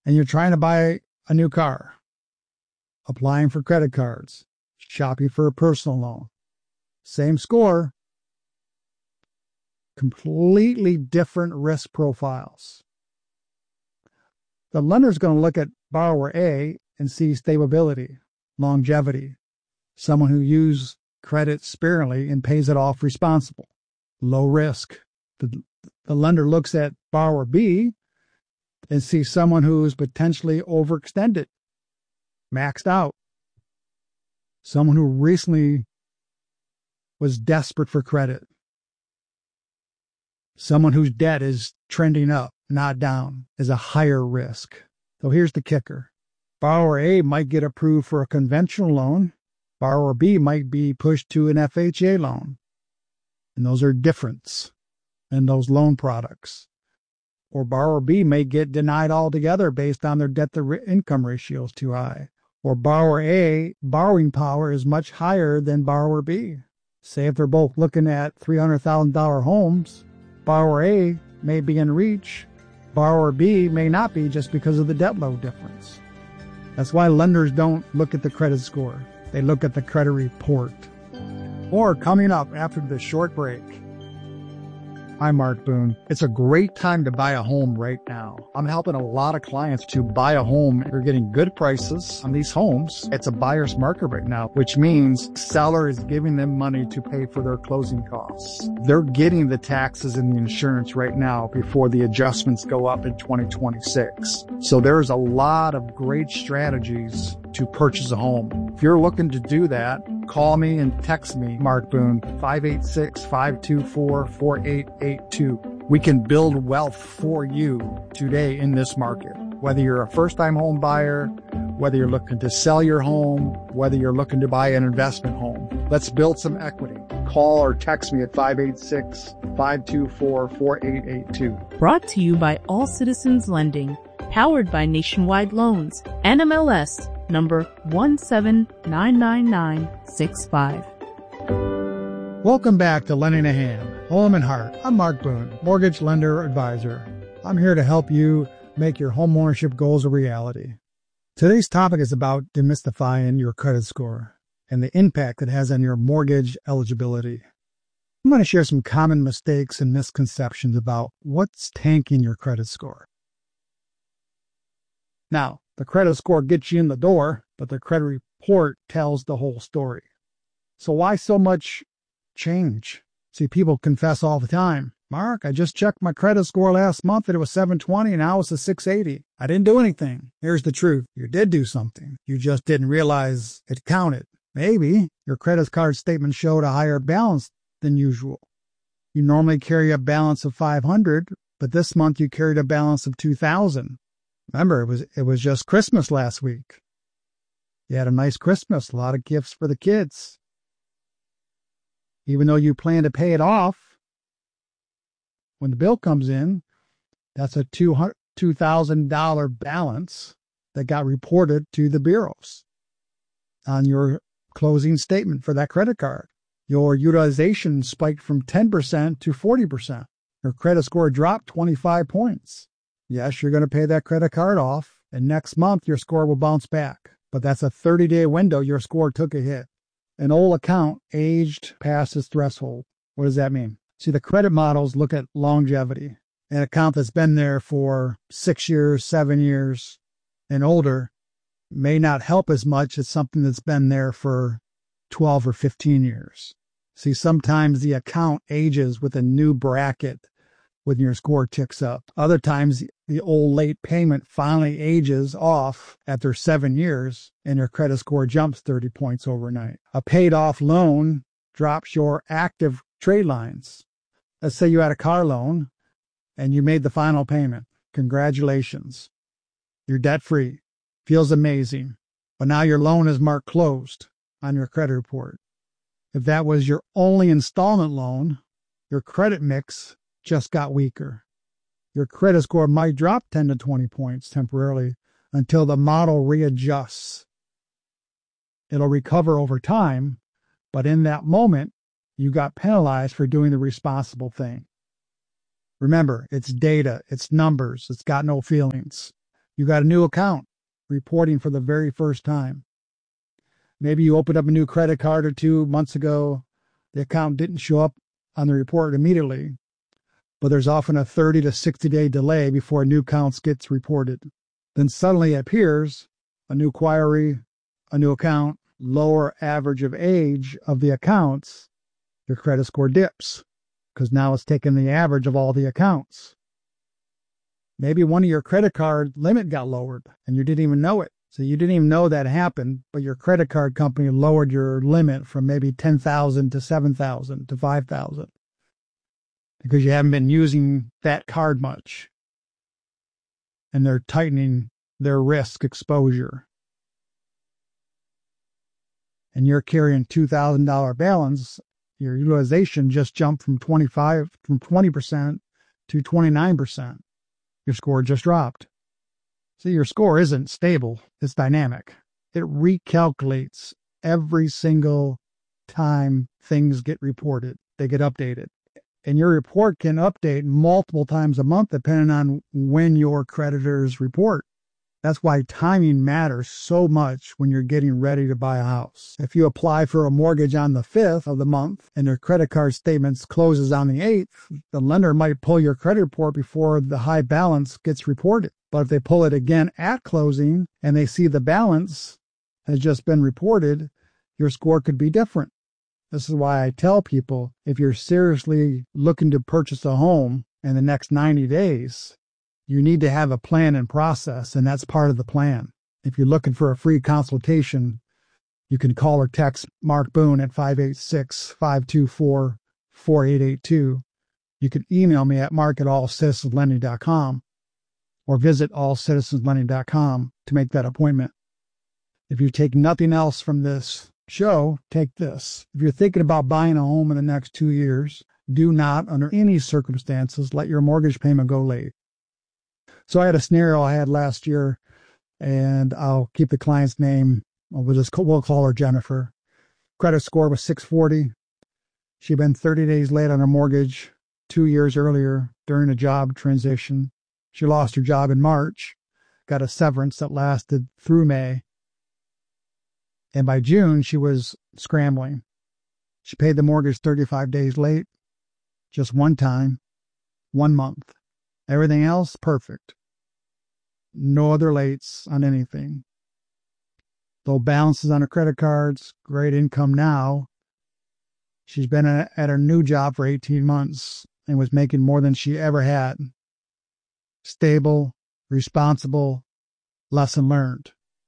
and you're trying to buy a new car, applying for credit cards, shopping for a personal loan, same score, completely different risk profiles. The lender's going to look at borrower A and see stability, longevity, someone who uses credit sparingly and pays it off responsible, low risk. The lender looks at borrower B and sees someone who is potentially overextended, maxed out, someone who recently was desperate for credit, someone whose debt is trending up, not down, is a higher risk. So here's the kicker. Borrower A might get approved for a conventional loan. Borrower B might be pushed to an FHA loan. And those are different in those loan products. Or borrower B may get denied altogether based on their debt-to-income ratio is too high. Or borrower A, borrowing power is much higher than borrower B. Say if they're both looking at $300,000 homes, borrower A may be in reach. Borrower B may not be just because of the debt load difference. That's why lenders don't look at the credit score. They look at the credit report. Or coming up after this short break. I'm Mark Boone. It's a great time to buy a home right now. I'm helping a lot of clients to buy a home. They're getting good prices on these homes. It's a buyer's market right now, which means seller is giving them money to pay for their closing costs. They're getting the taxes and the insurance right now before the adjustments go up in 2026. So there's a lot of great strategies to purchase a home. If you're looking to do that, call me and text me, Mark Boone, 586-524-4882. We can build wealth for you today in this market. Whether you're a first-time home buyer, whether you're looking to sell your home, whether you're looking to buy an investment home, let's build some equity. Call or text me at 586-524-4882. Brought to you by All Citizens Lending, powered by Nationwide Loans, NMLS number 1799965. Welcome back to Lending a Hand, Home and Heart. I'm Mark Boone, mortgage lender advisor. I'm here to help you make your home ownership goals a reality. Today's topic is about demystifying your credit score and the impact it has on your mortgage eligibility. I'm going to share some common mistakes and misconceptions about what's tanking your credit score. Now, the credit score gets you in the door, but the credit report tells the whole story. So why so much change? See, people confess all the time. Mark, I just checked my credit score last month and it was 720 and now it's a 680. I didn't do anything. Here's the truth. You did do something. You just didn't realize it counted. Maybe your credit card statement showed a higher balance than usual. You normally carry a balance of 500, but this month you carried a balance of 2,000. Remember, it was just Christmas last week. You had a nice Christmas, a lot of gifts for the kids. Even though you plan to pay it off, when the bill comes in, that's a $2,000 balance that got reported to the bureaus on your closing statement for that credit card. Your utilization spiked from 10% to 40%. Your credit score dropped 25 points. Yes, you're going to pay that credit card off, and next month your score will bounce back. But that's a 30-day window your score took a hit. An old account aged past its threshold. What does that mean? See, the credit models look at longevity. An account that's been there for 6 years, 7 years, and older may not help as much as something that's been there for 12 or 15 years. See, sometimes the account ages with a new bracket when your score ticks up. Other times, the old late payment finally ages off after 7 years and your credit score jumps 30 points overnight. A paid off loan drops your active trade lines. Let's say you had a car loan and you made the final payment. Congratulations. You're debt free. Feels amazing. But now your loan is marked closed on your credit report. If that was your only installment loan, your credit mix just got weaker. Your credit score might drop 10 to 20 points temporarily until the model readjusts. It'll recover over time, but in that moment, you got penalized for doing the responsible thing. Remember, it's data, it's numbers, it's got no feelings. You got a new account reporting for the very first time. Maybe you opened up a new credit card or 2 months ago. The account didn't show up on the report immediately, but there's often a 30 to 60-day delay before new accounts gets reported. Then suddenly appears a new query, a new account, lower average of age of the accounts. Your credit score dips because now it's taking the average of all the accounts. Maybe one of your credit card limit got lowered and you didn't even know it. So you didn't even know that happened, but your credit card company lowered your limit from maybe $10,000 to $7,000 to $5,000 because you haven't been using that card much. And they're tightening their risk exposure. And you're carrying $2,000 balance, your utilization just jumped from 20% to 29%. Your score just dropped. See, your score isn't stable, it's dynamic. It recalculates every single time things get reported. They get updated. And your report can update multiple times a month depending on when your creditors report. That's why timing matters so much when you're getting ready to buy a house. If you apply for a mortgage on the 5th of the month and your credit card statements closes on the 8th, the lender might pull your credit report before the high balance gets reported. But if they pull it again at closing and they see the balance has just been reported, your score could be different. This is why I tell people, if you're seriously looking to purchase a home in the next 90 days, you need to have a plan and process, and that's part of the plan. If you're looking for a free consultation, you can call or text Mark Boone at 586-524-4882. You can email me at mark@allcitizenslending.com or visit allcitizenslending.com to make that appointment. If you take nothing else from this show, take this. If you're thinking about buying a home in the next 2 years, do not, under any circumstances, let your mortgage payment go late. So I had a scenario I had last year, and I'll keep the client's name. We'll call her Jennifer. Credit score was 640. She'd been 30 days late on her mortgage 2 years earlier during a job transition. She lost her job in March, got a severance that lasted through May. And by June, she was scrambling. She paid the mortgage 35 days late, just one time, 1 month. Everything else, perfect. No other lates on anything. Low balances on her credit cards, great income now. She's been at her new job for 18 months and was making more than she ever had. Stable, responsible, lesson learned.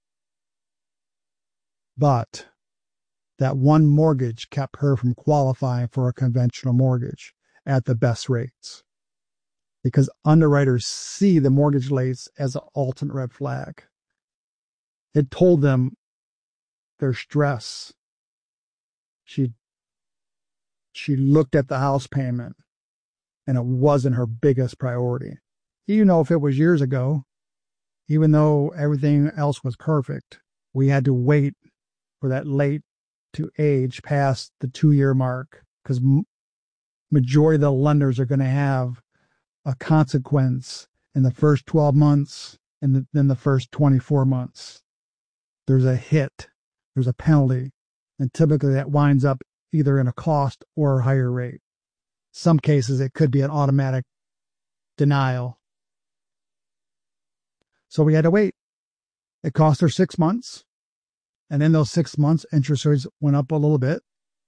But that one mortgage kept her from qualifying for a conventional mortgage at the best rates, because underwriters see the mortgage rates as an ultimate red flag. It told them their stress. She looked at the house payment, and it wasn't her biggest priority. Even though if it was years ago, even though everything else was perfect, we had to wait for that late to age past the 2-year mark, because majority of the lenders are going to have a consequence in the first 12 months and then the first 24 months. There's a hit, there's a penalty, and typically that winds up either in a cost or a higher rate. Some cases it could be an automatic denial. So we had to wait. It cost her 6 months. And in those 6 months, interest rates went up a little bit.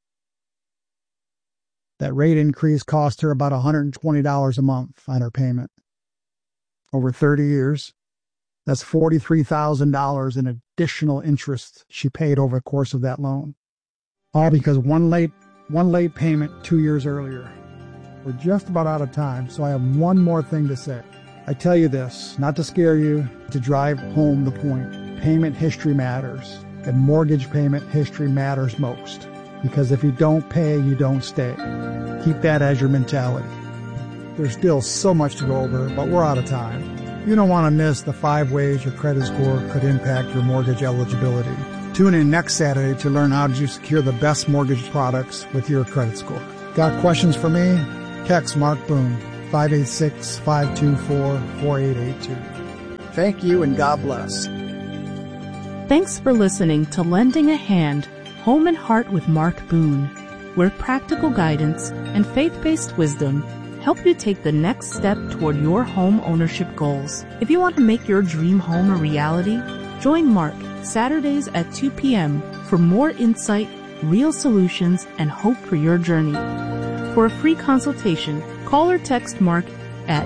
That rate increase cost her about $120 a month on her payment. Over 30 years, that's $43,000 in additional interest she paid over the course of that loan. All because one late payment 2 years earlier. We're just about out of time, so I have one more thing to say. I tell you this, not to scare you, to drive home the point. Payment history matters, and mortgage payment history matters most. Because if you don't pay, you don't stay. Keep that as your mentality. There's still so much to go over, but we're out of time. You don't want to miss the 5 ways your credit score could impact your mortgage eligibility. Tune in next Saturday to learn how to secure the best mortgage products with your credit score. Got questions for me? Text Mark Boone, 586-524-4882. Thank you and God bless. Thanks for listening to Lending a Hand, Home and Heart with Mark Boone, where practical guidance and faith-based wisdom help you take the next step toward your home ownership goals. If you want to make your dream home a reality, join Mark Saturdays at 2 p.m. for more insight, real solutions, and hope for your journey. For a free consultation, call or text Mark at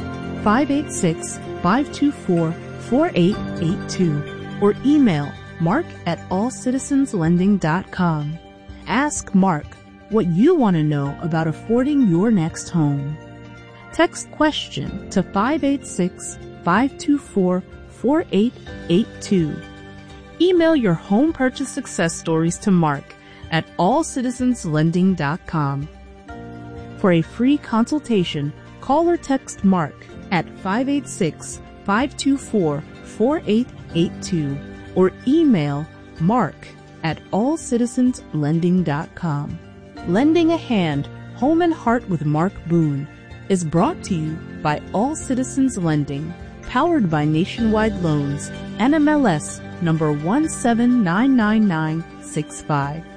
586-524-4882 or email mark@allcitizenslending.com. Ask Mark what you want to know about affording your next home. Text question to 586-524-4882. Email your home purchase success stories to Mark at allcitizenslending.com. For a free consultation, call or text Mark at 586-524-4882 or email mark@allcitizenslending.com. Lending a Hand, Home and Heart with Mark Boone is brought to you by All Citizens Lending, powered by Nationwide Loans, NMLS number 1799965.